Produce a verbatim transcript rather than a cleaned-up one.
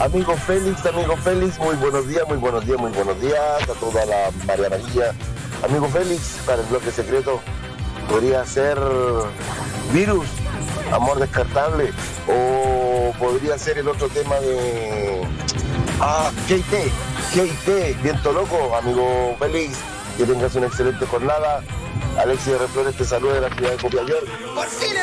Amigo Félix, amigo Félix, muy buenos días, muy buenos días, muy buenos días a toda la Marianilla. Amigo Félix, para el bloque secreto, podría ser Virus, Amor Descartable, o podría ser el otro tema de... Ah, G T, G T, Viento Loco, amigo Félix, que tengas una excelente jornada. Alexis de Reflores te saluda de la ciudad de Copiapó.